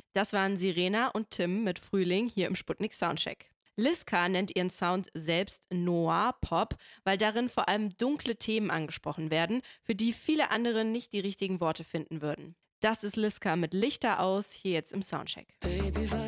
Das waren Sirena und Tim mit Frühling hier im Sputnik Soundcheck. Liska nennt ihren Sound selbst Noir-Pop, weil darin vor allem dunkle Themen angesprochen werden, für die viele andere nicht die richtigen Worte finden würden. Das ist Liska mit Lichter aus, hier jetzt im Soundcheck. Baby,